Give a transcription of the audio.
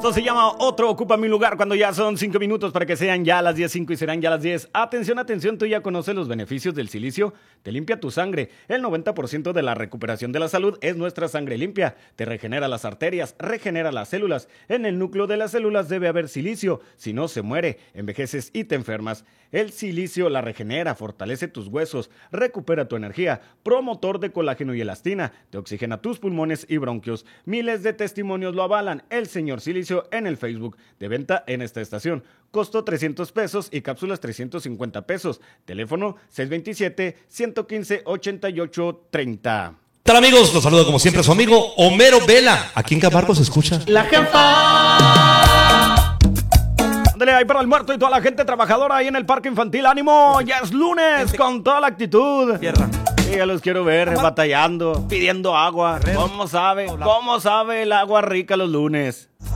Esto se llama Otro Ocupa Mi Lugar, cuando ya son 5 minutos para que sean ya las 10:05 y serán ya las 10. Atención, atención, tú ya conoces los beneficios del silicio. Te limpia tu sangre. El 90% de la recuperación de la salud es nuestra sangre limpia. Te regenera las arterias, regenera las células. En el núcleo de las células debe haber silicio. Si no, se muere, envejeces y te enfermas. El silicio la regenera, fortalece tus huesos, recupera tu energía, promotor de colágeno y elastina, te oxigena tus pulmones y bronquios. Miles de testimonios lo avalan. El señor Silicio en el Facebook, de venta en esta estación. Costo 300 pesos y cápsulas 350 pesos. Teléfono 627-115-8830. ¿Qué tal, amigos? Los saluda como siempre su amigo Homero Vela. Aquí en Camargo se escucha La Jefa. Ándale ahí para el muerto y toda la gente trabajadora ahí en el parque infantil. ¡Ánimo! Ya es lunes con toda la actitud. Tierra. Sí, ya los quiero ver batallando, pidiendo agua. ¿Cómo sabe el agua rica los lunes?